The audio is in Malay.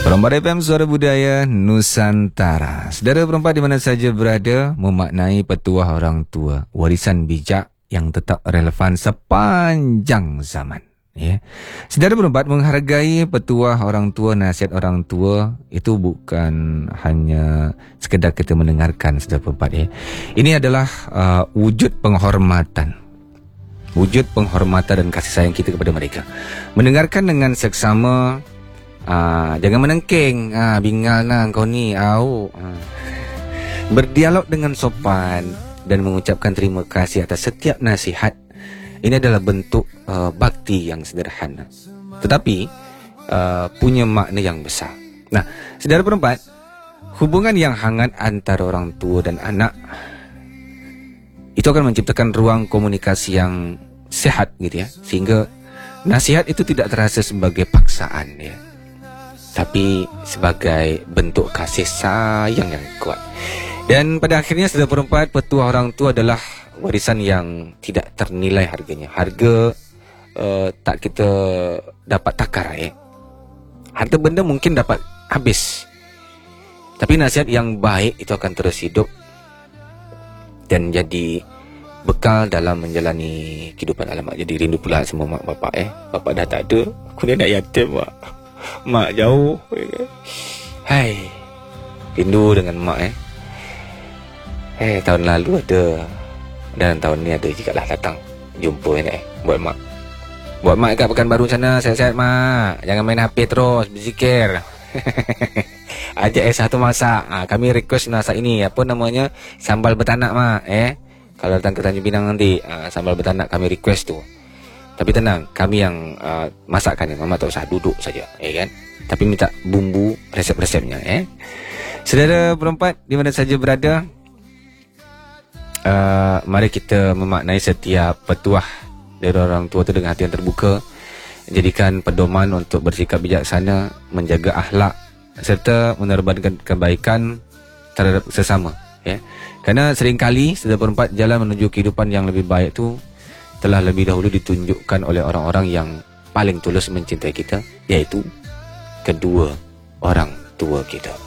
Perempat FM Suara Budaya Nusantara. Saudara perempat di mana saja berada, memaknai petuah orang tua, warisan bijak yang tetap relevan sepanjang zaman. Ya. Saudara perempat, menghargai petuah orang tua, nasihat orang tua itu bukan hanya sekedar kita mendengarkan, saudara perempat. Ya. Ini adalah wujud penghormatan. Wujud penghormatan dan kasih sayang kita kepada mereka. Mendengarkan dengan seksama. Jangan menengking, bingal lah kau ni, berdialog dengan sopan dan mengucapkan terima kasih atas setiap nasihat. Ini adalah bentuk bakti yang sederhana, tetapi punya makna yang besar. Nah, saudara perempat, hubungan yang hangat antara orang tua dan anak itu akan menciptakan ruang komunikasi yang sehat gitu ya, sehingga nasihat itu tidak terasa sebagai paksaan ya, tapi sebagai bentuk kasih sayang yang kuat. Dan pada akhirnya, saudara perempat, petuah orang tua adalah warisan yang tidak ternilai harganya. Harga tak kita dapat takar ya. Harta benda mungkin dapat habis, tapi nasihat yang baik itu akan terus hidup dan jadi bekal dalam menjalani kehidupan. Alamak, jadi rindu pula semua mak bapak Bapak dah tak ada, aku ni nak yatim mak. Mak jauh. Hai, rindu dengan mak tahun lalu ada, dan tahun ni ada juga lah datang jumpa ni buat mak. Buat mak kat Pekanbaru sana, sehat-sehat mak. Jangan main HP terus, berzikir. Ajak satu masak. Kami request masak ini, apa namanya, sambal betanak mak. Kalau datang ke Tanjung Pinang nanti, sambal betanak kami request tu. Tapi tenang, kami yang masakkan ya. Mama tak usah duduk saja, kan? Tapi minta bumbu resep-resepnya, Saudara perempat di mana saja berada, mari kita memaknai setiap petuah dari orang tua itu dengan hati yang terbuka. Jadikan pedoman untuk bersikap bijaksana, menjaga akhlak serta menerbangkan kebaikan terhadap sesama, Kerana seringkali, saudara perempat, jalan menuju kehidupan yang lebih baik tu telah lebih dahulu ditunjukkan oleh orang-orang yang paling tulus mencintai kita, iaitu kedua orang tua kita.